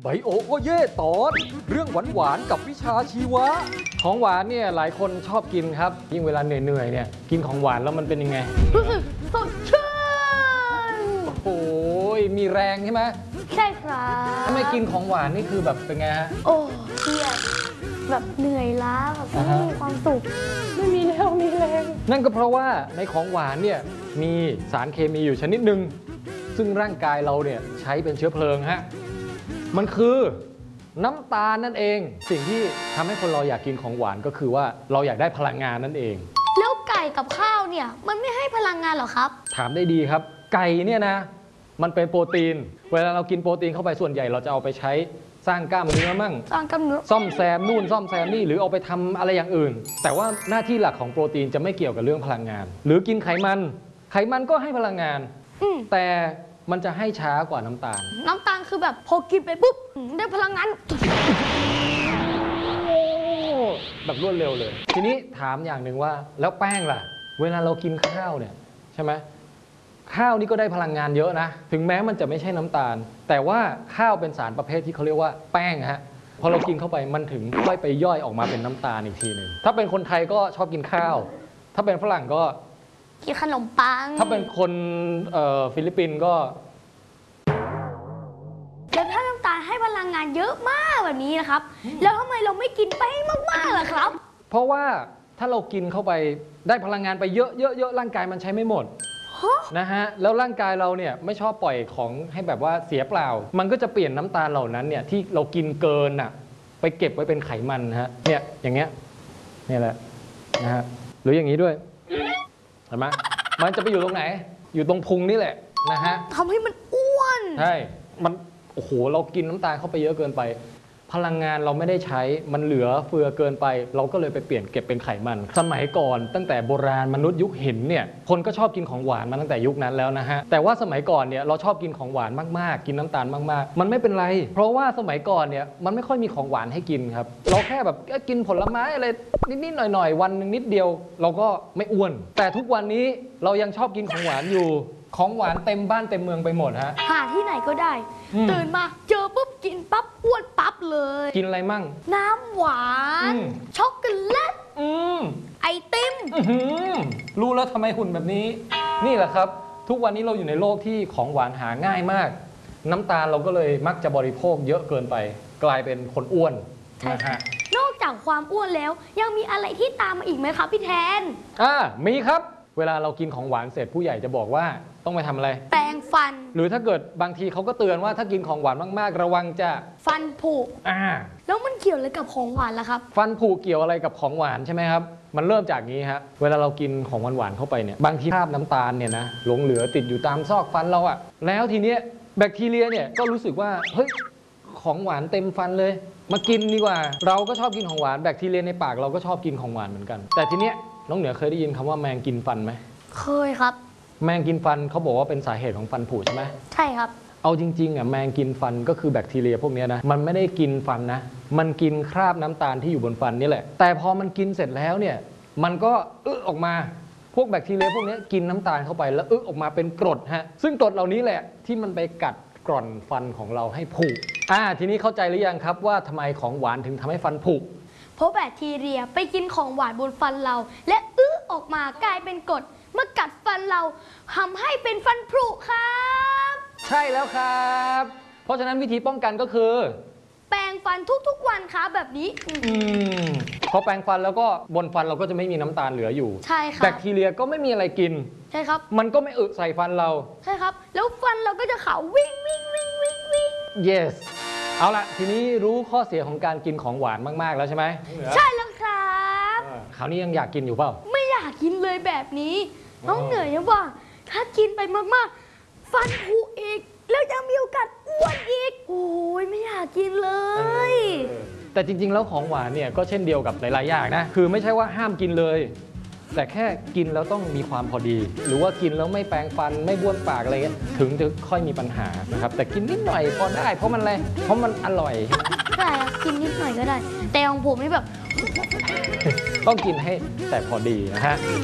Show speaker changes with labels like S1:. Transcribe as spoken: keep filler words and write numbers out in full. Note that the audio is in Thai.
S1: โอโอเย่ตอนเรื่องหวานหวานกับวิชาชีวะของหวานเนี่ยหลายคนชอบกินครับยิ่งเวลาเหนื่อยๆเนี่ยกินของหวานแล้วมันเป็นยังไง
S2: รู้สึกสดชื่น
S1: โอ้ยมีแรงใช่ไหม
S2: ใช่ครับ
S1: ถ้าไม่กินของหวานนี่คือแบบเป็นไงฮะ
S2: โอ้เครียดแบบเหนื่อยล้าแบบไม่มีความสุขไม่มีแรงมีแรง
S1: นั่นก็เพราะว่าในของหวานเนี่ยมีสารเคมีอยู่ชนิดหนึ่งซึ่งร่างกายเราเนี่ยใช้เป็นเชื้อเพลิงฮะมันคือน้ำตาลนั่นเองสิ่งที่ทำให้คนเราอยากกินของหวานก็คือว่าเราอยากได้พลังงานนั่นเอง
S2: แล้วไก่กับข้าวเนี่ยมันไม่ให้พลังงานหรอครับ
S1: ถามได้ดีครับไก่เนี่ยนะมันเป็นโปรตีนเวลาเรากินโปรตีนเข้าไปส่วนใหญ่เราจะเอาไปใช้สร้างกล้ามเนื้อมั่ง
S2: สร้างกล้ามเนื้อ
S1: ซ่อมแซมนู่นซ่อมแซมนี่หรือเอาไปทำอะไรอย่างอื่นแต่ว่าหน้าที่หลักของโปรตีนจะไม่เกี่ยวกับเรื่องพลังงานหรือกินไขมันไขมันก็ให้พลังงานแต่มันจะให้ช้ากว่าน้ำตาล
S2: น้ำตาลคือแบบพอกินไปปุ๊บได้พลังงาน
S1: แบบรวดเร็วเลยทีนี้ถามอย่างหนึ่งว่าแล้วแป้งล่ะเวลาเรากินข้าวเนี่ยใช่ไหมข้าวนี่ก็ได้พลังงานเยอะนะถึงแม้มันจะไม่ใช่น้ำตาลแต่ว่าข้าวเป็นสารประเภทที่เขาเรียกว่าแป้งฮะพอเรากินเข้าไปมันถึงค่อยไปย่อยออกมาเป็นน้ำตาลอีกทีหนึ่งถ้าเป็นคนไทยก็ชอบกินข้าวถ้าเป็นฝรั่งก็
S2: กินขนมปัง
S1: ถ้าเป็นคนฟิลิปปินส์ก็
S2: แล้วถ้าน้ำตาลให้พลังงานเยอะมากแบบนี้นะครับแล้วทำไมเราไม่กินไปมากๆล่ะครับ
S1: เพราะว่าถ้าเรากินเข้าไปได้พลังงานไปเยอะๆร่างกายมันใช้ไม่หมดนะฮะแล้วร่างกายเราเนี่ยไม่ชอบปล่อยของให้แบบว่าเสียเปล่ามันก็จะเปลี่ยนน้ำตาลเหล่านั้นเนี่ยที่เรากินเกินอ่ะไปเก็บไว้เป็นไขมันฮะเนี่ยอย่างเงี้ยนี่แหละนะฮะหรืออย่างนี้ด้วยเห็นไหมมันจะไปอยู่ตรงไหนอยู่ตรงพุงนี่แหละนะฮะ
S2: ทำให้มันอ้วน
S1: ใช่มันโอ้โหเรากินน้ำตาลเข้าไปเยอะเกินไปพลังงานเราไม่ได้ใช้มันเหลือเฟือเกินไปเราก็เลยไปเปลี่ยนเก็บเป็นไขมันสมัยก่อนตั้งแต่โบราณมนุษย์ยุคหินเนี่ยคนก็ชอบกินของหวานมาตั้งแต่ยุคนั้นแล้วนะฮะแต่ว่าสมัยก่อนเนี่ยเราชอบกินของหวานมากๆกินน้ำตาลมากๆมันไม่เป็นไรเพราะว่าสมัยก่อนเนี่ยมันไม่ค่อยมีของหวานให้กินครับเราแค่แบบกินผลไม้อะไรนิดๆหน่อยๆวันนึงนิดเดียวเราก็ไม่อ้วนแต่ทุกวันนี้เรายังชอบกินของหวานอยู่ของหวานเต็มบ้านเต็มเมืองไปหมดฮะ
S2: หาที่ไหนก็ได้ตื่นมาเจอปุ๊บกินปั๊บอ้วนปั๊บเลย
S1: กินอะไรมั่ง
S2: น้ำหวานช็อกโกแลตไอติม
S1: รู้แล้วทำไมหุ่นแบบนี้นี่แหละครับทุกวันนี้เราอยู่ในโลกที่ของหวานหาง่ายมากน้ำตาลเราก็เลยมักจะบริโภคเยอะเกินไปกลายเป็นคนอ้วนนะฮะ
S2: นอกจากความอ้วนแล้วยังมีอะไรที่ตามมาอีกไหมครับพี่แทน
S1: อ่ามีครับเวลาเรากินของหวานเสร็จผู้ใหญ่จะบอกว่าต้องไปทำอะไร
S2: แปรงฟัน
S1: หรือถ้าเกิดบางทีเขาก็เตือนว่าถ้ากินของหวานมากๆระวังจะ
S2: ฟันผุ
S1: อ่า
S2: แล้วมันเกี่ยวอะไรกับของหวานล่ะครับ
S1: ฟันผุเกี่ยวอะไรกับของหวานใช่ไหมครับมันเริ่มจากนี้ฮะเวลาเรากินของหวานๆเข้าไปเนี่ยบางทีคราบน้ำตาลเนี่ยนะหลงเหลือติดอยู่ตามซอกฟันเราอะแล้วทีเนี้ยแบคทีเรียเนี่ยก็รู้สึกว่าเฮ้ยของหวานเต็มฟันเลยมากินดีกว่าเราก็ชอบกินของหวานแบคทีเรียในปากเราก็ชอบกินของหวานเหมือนกันแต่ทีเนี้ยน้องเหนือเคยได้ยินคำว่าแมงกินฟันไหม
S2: เคยครับ
S1: แมงกินฟันเขาบอกว่าเป็นสาเหตุของฟันผุใช่ไหม
S2: ใช่ครับ
S1: เอาจริงๆอ่ะแมงกินฟันก็คือแบคทีเรียพวกนี้นะมันไม่ได้กินฟันนะมันกินคราบน้ำตาลที่อยู่บนฟันนี่แหละแต่พอมันกินเสร็จแล้วเนี่ยมันก็อึออกมาพวกแบคทีเรียพวกนี้กินน้ำตาลเข้าไปแล้วอึออกมาเป็นกรดฮะซึ่งกรดเหล่านี้แหละที่มันไปกัดกร่อนฟันของเราให้ผุอ่าทีนี้เข้าใจหรือยังครับว่าทำไมของหวานถึงทำให้ฟันผุ
S2: เพราะแบคทีเรียไปกินของหวานบนฟันเราและอึออกมากลายเป็นกรดเมื่อกัดฟันเราทำให้เป็นฟันผุครับ
S1: ใช่แล้วครับเพราะฉะนั้นวิธีป้องกันก็คือ
S2: แปรงฟันทุกๆวันครับแบบนี้
S1: อืมพอแปรงฟันแล้วก็บนฟันเราก็จะไม่มีน้ำตาลเหลืออยู่
S2: ใช่ครับ
S1: แบคทีเรียก็ไม่มีอะไรกิน
S2: ใช่ครับ
S1: มันก็ไม่อึใส่ฟันเรา
S2: ใช่ครับแล้วฟันเราก็จะขาววิ่งวิ่งวิ่งวิ่งวิ่ง
S1: yes เอาละทีนี้รู้ข้อเสียของการกินของหวานมากๆแล้วใช่ไหม
S2: ใช่แล้วครับ
S1: คราวนี้ยังอยากกินอยู่เปล่า
S2: ไม่อยากกินเลยแบบนี้น้องเหนื่อยยังว่าถ้ากินไปมากๆฟันผุอีกแล้วยังมีโอกาสอ้วนอีกโอ้ยไม่อยากกินเลย
S1: แต่จริงๆแล้วของหวานเนี่ยก็เช่นเดียวกับหลายๆอย่างนะคือไม่ใช่ว่าห้ามกินเลยแต่แค่กินแล้วต้องมีความพอดีหรือว่ากินแล้วไม่แปรงฟันไม่บ้วนปากอะไรเงี้ยถึงจะค่อยมีปัญหานะครับแต่กินนิดหน่อยพอได้เพราะมันอะไรเพราะมันอร่อย
S2: ใช่กินนิดหน่อยก็ได้แต่ของผมนี่แบบ
S1: ต้องกินให้แต่พอดีนะฮะ